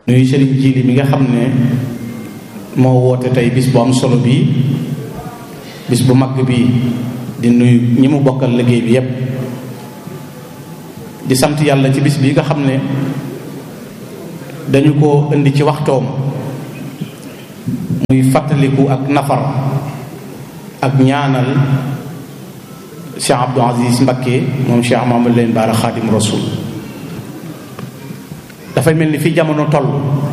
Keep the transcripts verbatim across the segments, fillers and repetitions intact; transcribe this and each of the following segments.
nuyu sëriñ Jili mi nga xam ne moo woote tey bis bu am solo bii bis bu mag bii di nuyu ñi mu bokkal liggéey bi yépp di sant yàlla ci bis bi nga xam ne dañu ko indi ci waxtoom muy fàttaliku ak nafar ak ñaanal Cheikh Abdou Aziz Mbacké moom Cheikh Mamadou Lamine Bara Khadim Rasoul. dafay mel ni fi jamono toll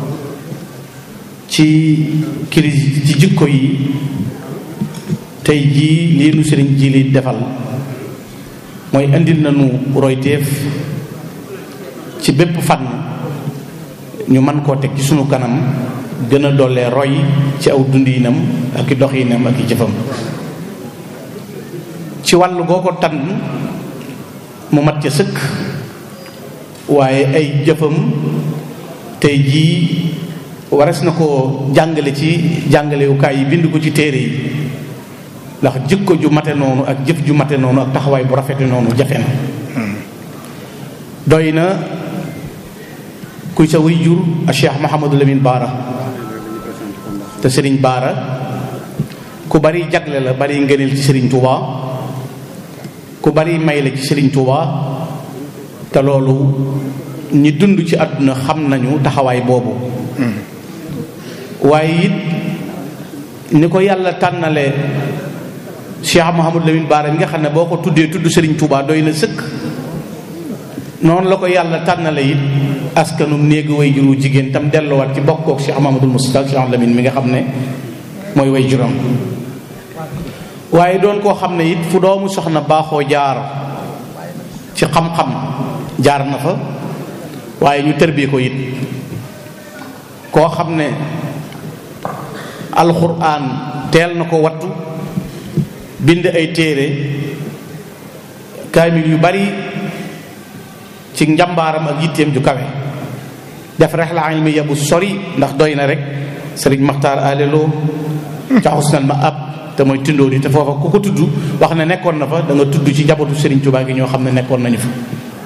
ci crise ci jikko yi tey jii lii nu sëriñ ji li defal mooy indil nañu royteef ci bépp fànn ñu mën koo teg ci sunu kanam gën a dollee roy ci aw dundinam ak i doxinam ak i jëfam ci wàll goo ko tànn mu mat ca sëkk waaye ay jëfam tey jii wares na ko jàngale ci jàngalewukaay yi bind ko ci téere yi ndax jikko ju mate noonu ak jëf ju mate noonu ak taxawaay bu rafete noonu jafe na doy na kuy sa wuy jur a Cheikh Mouhamadou Lamine Bara te Serigne Bara ku bari jagle la bari ngëneel ci Serigne Touba ku bari may la ci Serigne Touba te loolu ñi dund ci àdduna xam nañu taxawaay boobu waaye it ni ko yàlla tànnale Cheikh Mouhamadou Lamine Bara mi nga xam ne boo ko tuddee tudd Serigne Touba doy na sëkk noonu la ko yàlla tànnale it askanum néegu way juru jigéen tam delluwaat ci bokkook Cheikh Mouhamadou Moustapha Cheikh Lamine mi nga xam ne mooy way juram waaye doon koo xam ne it fu doomu soxna baaxoo jaar ci xam-xam jaar na fa waaye ñu tërbi ko it koo xam ne alxuraan teel na ko wattu bind ay téere kaamil yu bari ci njàmbaaram ak yitteem ju kawe def rexla ilmiya bu sori ndax doy na rek sëriñ Maxtaar alelo ca Xusnal Maab te mooy tindoo di te foofa ku ko tudd wax ne nekkoon na fa da nga tudd ci njabootu Sëriñ Tuubaa gi ñoo xam ne nekkoon nañu fa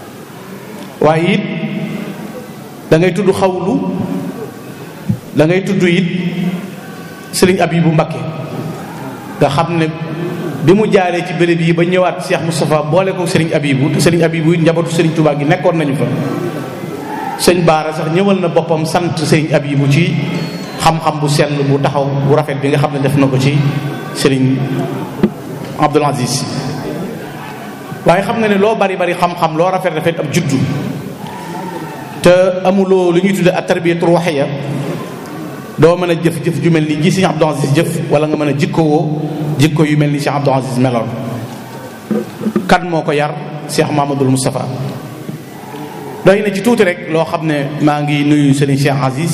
waaye it da ngay tudd xawlu da ngay tudd it Sëriñ Abibu Mbakke nga xam ne bi mu jaaree ci béréb yi ba ñëwaat Cheikh Moustapha boole ko Sëriñ Abibu te Sëriñ Abibu it njabootu Sëriñ Tuubaa gi nekkoon nañu fa sëñ Baara sax ñëwal na boppam sant Sëriñ Abibu ci xam-xam bu sell bu taxaw bu rafet bi nga xam ne def na ko ci Sëriñ Abdul Aziz waaye xam nga ne loo bari bari xam-xam loo rafet rafet ab juddu te amuloo lu ñuy tudde ak tarbiyatu ruuhiya doo mën a jëf-jëf ju mel ni ji Sëriñ Abdul Aziz jëf wala nga mën a jikkowoo jikko yu mel ni Cheikh Abdul Aziz meloon kan moo ko yar Cheikh Mamadou Moustapha doy na ci tuuti rek loo xam ne maa ngi nuyu Sëriñ Cheikh Aziz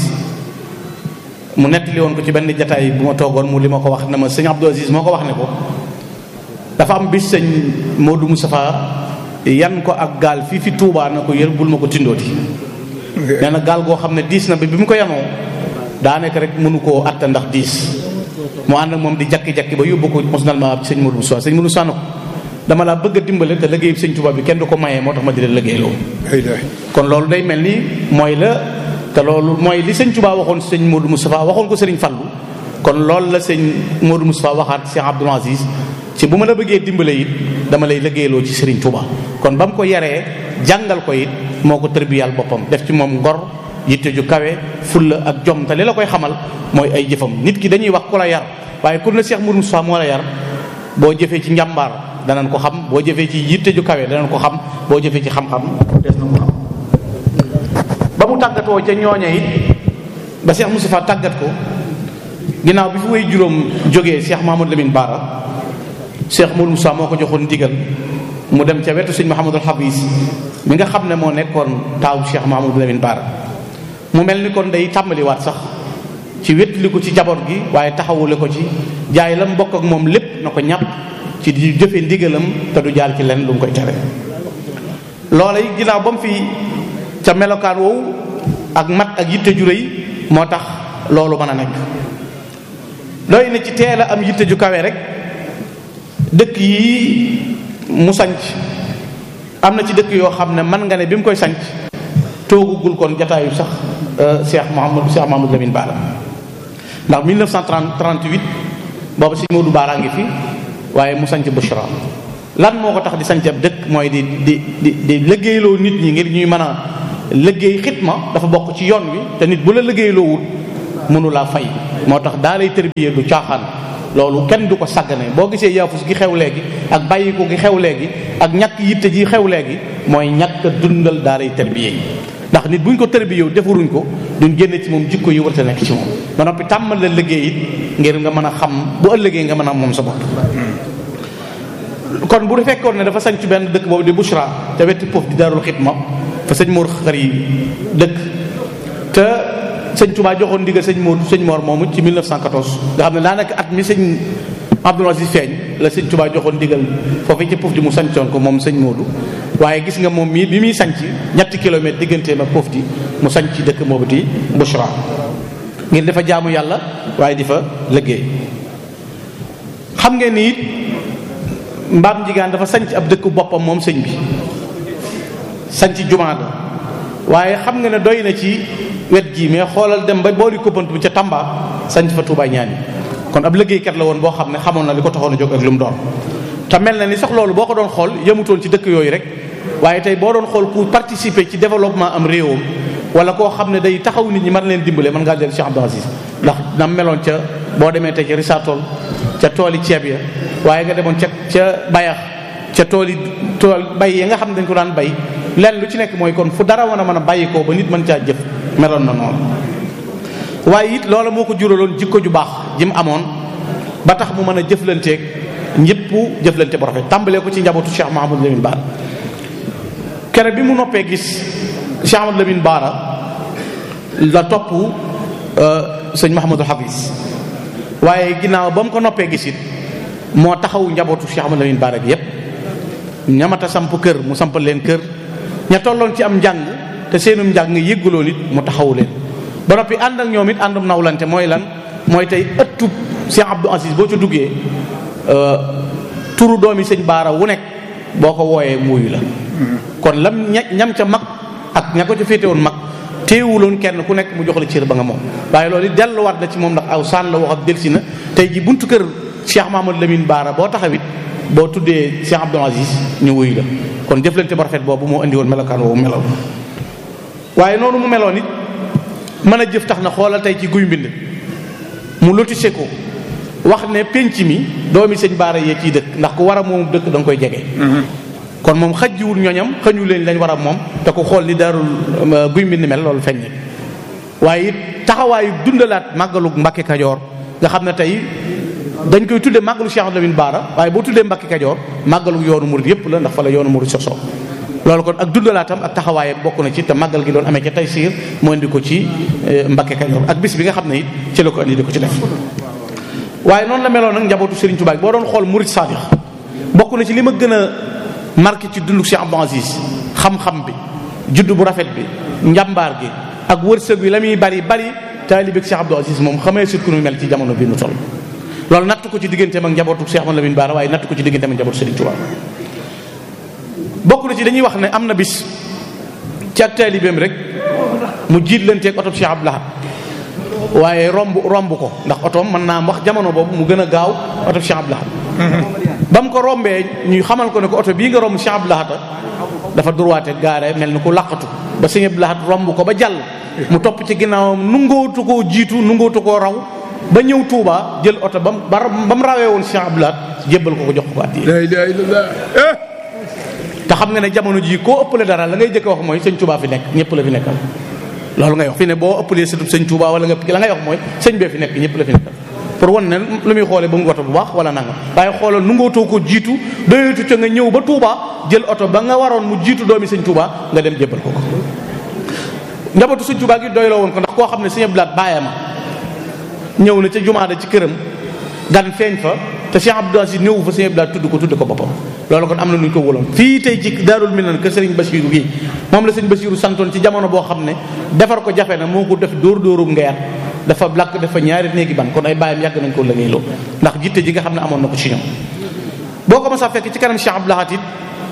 mu nettali woon ko ci benn jataay bu ma toogoon mu li ma ko wax ne ma Sëriñ Abdul Aziz moo ko wax ne ko dafa am bis sëñ Modou Moustapha yan ko ak gaal fii fi Touba na ko yër bul ma ko tindooti nee na gaal goo xam ne diis na bi bi mu ko yanoo daa nekk rek mënu koo atta ndax diis mu ànd ak moom di jakki-jakki ba yóbbu ko Xusnal Maab sëñ Modou Moustapha sëñ Modou Moustapha na ko dama laa bëgg a dimbale te liggéey sëñ Touba bi kenn du ko mayee moo tax ma di la liggéeyloo kon loolu day mel ni mooy la te loolu mooy li sëñ Touba waxoon sëñ Modou Moustapha waxoon ko sëriñ Fallu kon loolu la sëñ Modou Moustapha waxaat Cheikh Abdoul Aziz ci bu ma la bëggee dimbale it dama lay liggéeyloo ci sëriñ Touba kon ba mu ko yaree jàngal ko it moo ko tërbiyal boppam def ci moom ngor yitte ju kawe fulla ak jom te li la koy xamal mooy ay jëfam nit ki dañuy wax ku la yar waaye ku ne Cheikh Modou Moustapha moo la yar boo jëfee ci njàmbaar danañ ko xam boo jëfee ci yitte ju kawe danañ ko xam boo jëfee ci xam-xam des na ko xam ba mu tàggatoo ca ñooña it ba Cheikh Moustapha tàggat ko ginnaaw bi fi way juróom jógee Cheikh Mamadou Lamine Bara Cheikh Modou Moustapha moo ko joxoon ndigal mu dem ca wetu sëñ Mouhamadou Habis mi nga xam ne moo nekkoon taawu Cheikh Mamadou Lamine Bara mu mel ni kon day tàmbaliwaat sax ci wétli ko ci jaboot gi waaye taxawule ko ci jaay la mu bokk ak moom lépp na ko ñàpp ci di jëfe ndigalam te du jaar ci len lu mu koy tere loola yi ginnaaw ba mu fi ca melokaan woowu ak mat ak yitte ju rëy moo tax loolu mën a nekk doy na ci teel a am yitte ju kawe rek dëkk yi mu sanc am na ci dëkk yoo xam ne man nga ne bi mu koy sanc toogugul kon jataayu sax Cheikh Mouhamadou Cheikh Mouhamadou Lamine Bara ndax mille neuf cent trente-huit boobu sëñ Modou Bara ngi fi waaye mu sanc Bouchra. lan moo ko tax di sanc ab dëkk mooy di di di di liggéeyloo nit ñi ngir ñuy mën a liggéey xitma dafa bokk ci yoon wi te nit bu la liggéeyloowul mënu laa fay moo tax daa lay tërbiyee du caaxaan loolu kenn du ko sàggane boo gisee yaafus gi xew léegi ak bàyyiku gi xew léegi ak ñàkk yitte ji xew léegi mooy ñàkk a dundal daa lay tërbiyee yi ndax nit buñ ko tërbiyee defaruñ ko duñ génne ci moom jikko yi war a nekk ci moom ba noppi tàmmal la liggéey it ngir nga mën a xam bu ëllëgee nga mën a moom sa bopp. kon bu fekkoon ne dafa sañ ci benn dëkk boobu di Bouchra te wetti foofu di Daarul Xidma fa sëñ Mor xar yi dëkk te sëñ Touba joxoon ndigal sëñ Mor sëñ Mor moomu ci mille neuf cent quatorze nga xam ne daanaka at mi sëñ Abdoul Aziz feeñ la sëñ Touba joxoon ndigal foofu ci Pofdi mu sañcoon ko moom sëñ Modou waaye gis nga moom mii bi muy sañc ñetti kilomètres digganteem ak Pofdi mu sañc ci dëkk boobu di Bouchra ngir dafa jaamu yàlla waaye di fa liggéey. xam ngeen ni it mbaam njigaan dafa sañc ab dëkk boppam moom sëñ bi sañc jumaada waaye xam nga ne doy na ci wet gi mais xoolal dem ba boori koppantu bi ca Tamba sañc fa Touba ñaani kon ab liggéeykat la woon boo xam ne xamoon na li ko taxoon a jóg ak lu mu doon te mel na ni sax loolu boo ko doon xool yemutoon ci dëkk yooyu rek waaye tey boo doon xool ku participer ci développement am réewam wala koo xam ne day taxaw nit ñi mën leen dimbale mën ngaa jël Cheikh Abdou Aziz ndax na meloon ca boo demee tey ca Risatol ca tooli ceeb ya waaye nga demoon ca ca bayax ca tooli tool bay ya nga xam ne dañ ko daan bay lenn lu ci nekk mooy kon fu dara war a mën a bàyyi ko ba nit mën caa jëf meloon na noonu waaye it loola moo ko juraloon jikko ju baax ji mu amoon ba tax mu mën a jëflanteeg ñëpp jëflante bu rafet tàmbalee ko ci njabootu Cheikh Mouhamadou Lamine Bara kere bi mu noppee gis Cheikh Mouhamadou Lamine Bara la topp sëñ Mouhamadou Hafiz waaye ginnaaw ba mu ko noppee gis it moo taxaw njabootu Cheikh Mouhamadou Lamine Bara gi yépp ñamata samp kër mu sampal leen kër ña tolloon ci am njàng te seenum njàng yëgguloo nit mu taxawu leen ba noppi ànd ak ñoom it àndum nawlante mooy lan mooy tey ëttub Cheikh Abdou Aziz boo ca duggee turu doomi sëñ Baara wu nekk boo ko wooyee muuyu la kon lam ña ñam ca mag ak ña ko ca féete woon mag téewuloon kenn ku nekk mu jox la cër ba nga moom waaye loolu it delluwaat na ci moom ndax aw saan la waxam delsi na tey ji buntu kër Cheikh Mouhamadou Lamine Bara boo taxawit boo tuddee Cheikh Abdou Aziz ñu wuyu la kon jëflante bu rafet boobu moo indi woon melokaan woowu meloon waaye noonu mu meloon it mën a jëf tax na xoolal tey ci guy mbind mu lotissé ko wax ne penc mi doomi sëñ Baara yee ciy dëkk ndax ku war a moom dëkk da nga koy jege. kon moom xajjiwul ñoñam xëñu leen lañ war a moom te ko xool ni daarul guy mbind mel loolu feeñ waaye it taxawaayu dundalaat màggalu Mbàkke Kajoor nga xam ne tey dañ koy tuddee màggalu Cheikh Lamine Bara waaye boo tuddee Mbàkke Kajoor màggalu yoonu murid yépp la ndax fa la yoonu murid sosoo loolu kon ak dundalaatam ak taxawaayam bokk na ci te màggal gi doon amee ca Taysiir moo indi ko ci Mbàkke Kajoor ak bis bi nga xam ne it ci la ko indi di ko ci def waaye noonu la meloon nag njabootu Serigne Touba boo doon xool murid saadix bokk na ci li ma gën a marqué ci dundu Cheikh Abdou Aziz xam-xam bi juddu bu rafet bi njàmbaar gi ak wërsëg bi la muy bari bari taalibe Cheikh Abdou Aziz moom xamee sut ku nu mel ci jamono bi nu toll loolu natt ko ci digganteem ak njabootu Cheikh Mouhamadou Lamine Bara waaye natt ko ci digganteem ak njabootu Serigne Touba bokk na ci dañuy wax ne am na bis ci ak taalibeem rek mu jiitlanteeg oto Cheikh Abdou Lahad waaye romb romb ko ndax otoom mën naa wax jamono boobu mu gën a gaaw oto Cheikh Abdou Lahad ba mu ko rombee ñuy xamal ko ne ko oto bii nga romb Cheikh Abdou Lahad dafa durwaate gaare mel ni ku laqatu ba Cheikh Abdou Lahad romb ko ba jàll mu topp ci ginnaawam nungootu koo jiitu nungootu koo raw ba ñëw Touba jël oto ba mu ba mu rawee woon Cheikh Abdou Lahad jébbal ko ko jox ko addiya la ilaha illallah te xam nga ne jamono ji koo ëppale dara la ngay jëkk wax mooy sëñ Touba fi nekk ñëpp la fi nekkal loolu ngay wax fi ne boo ëppalee sëtub sëñ Touba wala nga la ngay wax mooy sëñ bee fi nekk ñëpp la fi nekkal pour wan ne lu muy xoolee ba mu oto bu baax wala nanga waaye xoolal nu ngootoo ko jiitu doyatu ca nga ñëw ba Touba jël oto ba nga waroon mu jiitu doomi sëñ Touba nga dem jébbal ko ko njabootu sëñ Touba gi doyloo woon ko ndax koo xam ne sëñ Abdou Lahad baayama ñëw na ca jumaada ci këram gan feeñ fa te Cheikh Abdou Aziz ñëw fa sëñ Abdou Lahad tudd ko tudd ko boppam loolu kon am na lu ñu ko wóoloon fii tey ci Daarul Minan kër Serigne Bassirou gi moom la Serigne Bassirou santoon ci jamono boo xam ne defar ko jafe na moo ko def dóor dóoru ngeer dafa lakk dafa ñaari néegi ban kon ay bàyyam yàgg nañ ko liggéey loo ndax jitte ji nga xam ne amoon na ko ci ñoom boo ko mos a fekk ci kanam Cheikh Abdou Lahad it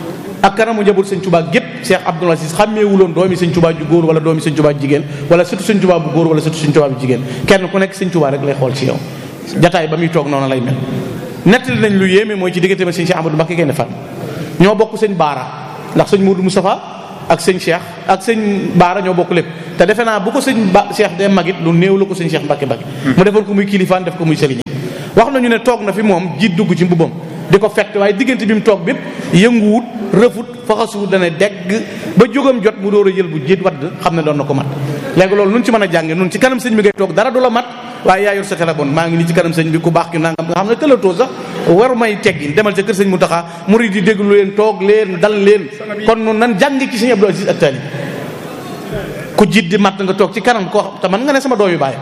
ak kanamu njaboot sëñ Tuubaa gépp Cheikh Abdoul Aziz xàmmeewuloon doomi sëñ Tuubaa ju góor wala doomi sëñ Tuubaa ju jigéen wala surtout sëñ Tuubaa bu góor wala surtout sëñ Tuubaa bu jigéen kenn ku nekk sëñ Tuubaa rek lay xool ci yow jataay ba muy toog noonu lay mel. nettali nañ lu yéeme mooy ci diggante ma sëñ Cheikh Amadou Mbacké Gaïndé Fatma ñoo bokk sëñ Baara ndax sëñ Modou Moustapha ak sëñ Cheikh ak sëñ Baara ñoo bokk lépp te defe naa bu ko sëñ ba Cheikh dee magit lu néew la ko sëñ Cheikh Mbacké Mbacké mu defoon ko muy kilifaan def ko muy sëriñ wax nañu ne toog na fi moom jiit dugg ci mbubam di ko fett waaye diggante bi mu toog bépp yënguwut rëfut faxasuwut dana degg ba jógam jot mu door a jël bu jiit wadd xam ne doon na ko mat léegi loolu nun ci mën a jànge nun ci kanam sëñ bi ngay toog dara du la mat waaye yaa yor sa téléphone maa ngi nii ci kanam sëñ bi ku baax ki nangam nga xam ne tëlatoo sax war may teggin demal ca kër sëñ Mountakha murid yi déglu leen toog leen dal leen kon nun nan jànge ci sëñ Abdou Aziz ak taali ku jiit di mat nga toog ci kanam koo te man nga ne sama doom yu bàyyi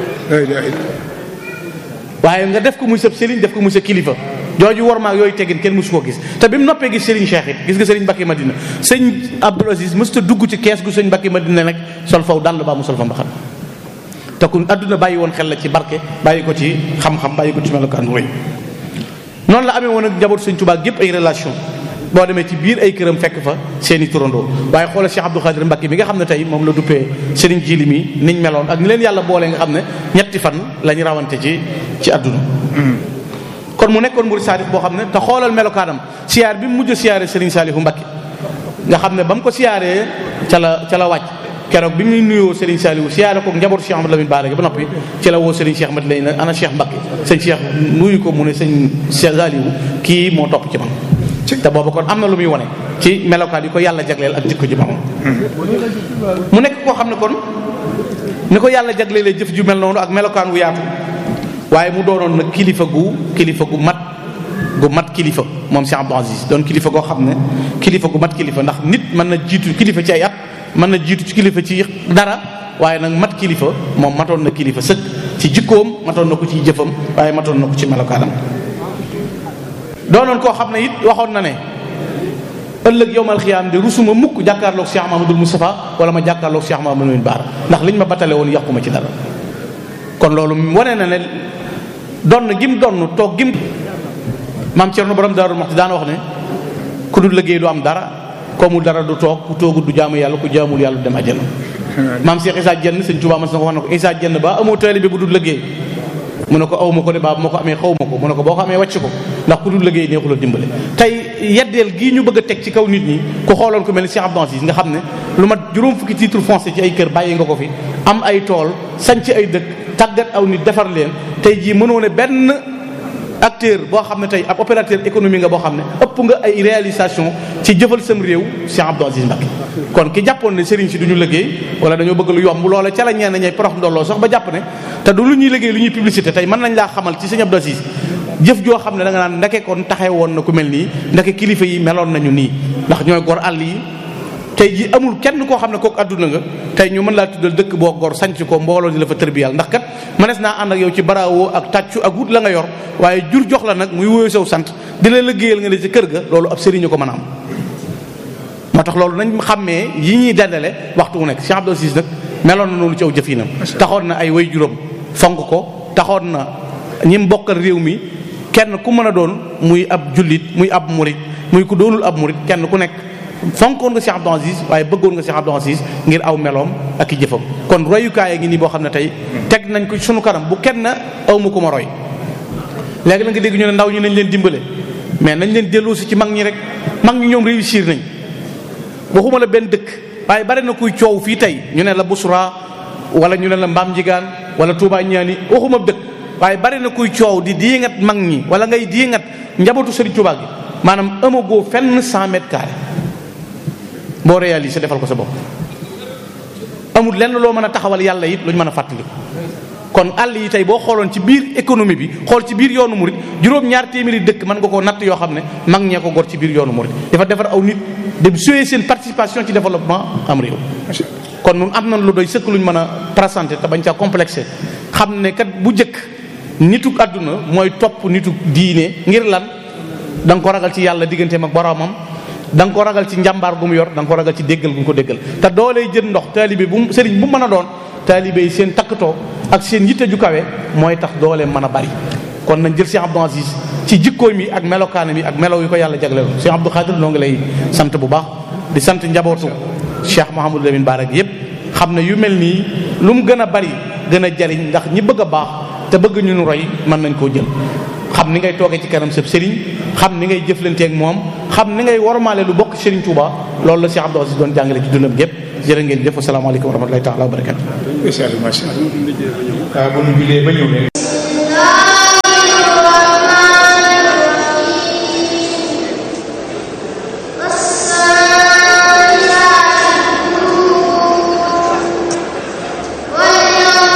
waaye nga def ko muy sa sëriñ def ko muy sa kilifa jooju war maag yooyu teggin kenn mësu koo gis te bi mu noppee gis Serigne Cheikh it gis nga Serigne Mbacké Madina sëñ Abdoul Aziz mësta dugg ci kees gu sëñ Mbacké Madina nag sol faw dàll baa mu sol fa mbaxal te ku adduna bàyyi woon xel la ci barke bàyyi ko ci xam-xam bàyyi ko ci melokaan rëy noonu la amee woon ak njabootu sëñ Tuubaa gépp ay relation boo demee ci biir ay këram fekk fa seeni turandoo waaye xoolal Cheikh Abdou Khadir Mbacké mi nga xam ne tey moom la duppee Serigne Jili mi niñ meloon ak ni leen yàlla boolee nga xam ne ñetti fan lañu rawante ci ci adduna kon mu nekkoon murid saadix boo xam ne te xoolal melokaanam siyaar bi mu mujj siyaaree Serigne Saliou Mbacké nga xam ne ba mu ko siyaaree ca la ca la wàcc keroog bi muy nuyoo Serigne Saliou siyaare ko njabootu Cheikh Ahmadou Lamine Bara gi ba noppi ci la woo Serigne Cheikh Mat lay na ana Cheikh Mbacké sëñ Cheikh nuyu ko mu ne sëñ Saliou kii moo topp ci man te booba kon am na lu muy wone ci melokaan yi ko yàlla jagleel ak jikko ji moom mu nekk koo xam ne kon ni ko yàlla jagleelee jëf ju mel noonu ak melokaan wu yaatu waaye mu doonoon nag kilifa gu kilifa gu mat gu mat kilifa moom Cheikh Abdou Aziz doon kilifa goo xam ne kilifa gu mat kilifa ndax nit mën na jiitu kilifa ci ay at mën na jiitu ci kilifa ci dara waaye nag mat kilifa moom matoon na kilifa sëkk ci jikkoom matoon na ko ci jëfam waaye matoon na ko ci melokaanam doonoon koo xam ne it waxoon na ne ëllëg yowmal xiyaam de rusuma mukk jàkkaarloog Cheikh Mahamadul Moustapha wala ma jàkkaarloog Cheikh Mahamadul Lamine Bara ndax liñ ma batale woon yàquma ci dara kon loolu wane na ne donn gim donn toog gim maam Cerno borom Daaru Muxti daan wax ne ku dul liggéey du am dara ko mu dara du toog ku toogul du jaamu yàlla ku jaamul yàlla du dem àjjana maam Cheikh Issa Dieng sëñ Tuubaa mas na ko wax na ko Issa Dieng ba amoo taalibe bu dul liggéey mu ne ko aw ma ko de baa bu ma ko amee xaw ma ko mu ne ko boo ko amee wàcc ko ndax ku dul liggéey neexul a dimbale tey yeddeel gii ñu bëgg a teg ci kaw nit ñi ku xooloon ko mel ni Cheikh Abdou Aziz nga xam ne lu mat juróom fukki titre foncier ci ay kër bàyyi nga ko fi am ay tool sanc ay dëkk tàggat aw nit defar leen tey jii mënoo ne benn acteur boo xam ne tey ab opérateur économique nga boo xam ne ëpp nga ay réalisation ci jëfal sam réew Cheikh Abdou Aziz Mbacké kon ki jàppoon ne sëriñ si du ñu liggéey wala dañoo bëgg lu yomb loola ca la ñeen ñay porox ndolloo sax ba jàpp ne te du lu ñuy liggéey lu ñuy publicité tey mën nañ laa xamal ci sëñ Abdou Aziz jëf joo xam ne da nga naan ndeke kon taxee woon na ku mel nii ndeke kilifa yi meloon nañu nii ndax ñooy gor àll yi tey ji amul kenn koo xam ne kooku adduna nga tey ñu mën laa tuddal dëkk boo gor sanc ko mbooloo di la fa tërbiyal ndax kat mënees naa ànd ak yow ci baraawoo ak tàccu ak wut la nga yor waaye jur jox la nag muy wóoyu saw sant di la liggéeyal nga ne ci kër ga loolu ab sëriñ ko mën a am moo tax loolu nañ xàmmee yi ñuy dandale waxtu wu nekk Cheikh Abdou Aziz nag meloon na noonu ci aw jëfinam taxoon na ay way juróom fonk ko taxoon na ñim bokkal réew mi kenn ku mën a doon muy ab jullit muy ab murit muy ku doonul ab murit kenn ku nekk fonkoon nga Cheikh Abdou Aziz waaye bëggoon nga Cheikh Abdou Aziz ngir aw meloom ak i jëfam kon royukaay ngi nii boo xam ne tey teg nañ ko sunu kanam bu kenn aw ma ko ma roy léegi la nga dégg ñu ne ndaw ñi nañ leen dimbale mais nañ leen delloosi ci mag ñi rek mag ñi ñoom réussir nañ waxuma la benn dëkk waaye bari na kuy coow fii tey ñu ne la Busra wala ñu ne la Mbaam Njigaan wala Touba Ñaani waxuma dëkk waaye bari na kuy coow di diingat mag ñi wala ngay diingat njabootu Serigne Touba gi maanaam amagoo fenn cent mètres carrés boo réalisé defal ko sa bopp amul lenn loo mën a taxawal yàlla it lu ñu mën a fàttali kon àll yi tey boo xooloon ci biir économie bi xool ci biir yoonu murit juróom-ñaar téeméeri dëkk mën nga koo natt yoo xam ne mag ñee ko gor ci biir yoonu murit dafa defar aw nit de jouer seen participation ci développement am réew kon nun am na lu doy sëkk lu ñu mën a présenté te bañ caa complexé xam ne kat bu njëkk nituk àdduna mooy topp nituk diine ngir lan da nga ko ragal ci yàlla digganteem ak boromam da nga ko ragal ci njàmbaar gu mu yor da nga ko ragal ci déggal gu mu ko déggal te doolee jën ndox taalibe bu mu sëriñ bu mu mën a doon taalibe yi seen takkatoo ak seen yitte ju kawe mooy tax doolee mën a bari kon nañ jël Cheikh Abdou Aziz ci jikkooy mi ak melokaane mi ak melaw yi ko yàlla jagleel Cheikh Abdou Khadir noo ngi lay sant bu baax di sant njabootu Cheikh Mouhamadou Lamine Bara yépp xam ne yu mel nii lu mu gën a bari gën a jariñ ndax ñi bëgg a baax te bëgg ñu nu roy mën nañ koo jël xam ni ngay toogee ci kanam sab sëriñ xam ni ngay jëflanteeg moom xam ni ngay wormaale lu bokk Serigne Touba loolu la Cheikh Abdou Aziz doon jàngale ci dundam gépp jërë ngeen jëf asalaamaaleykum wa rahmatullahi taala wa barakatu. incha allah macha allah. bu ñu julee ba ñëw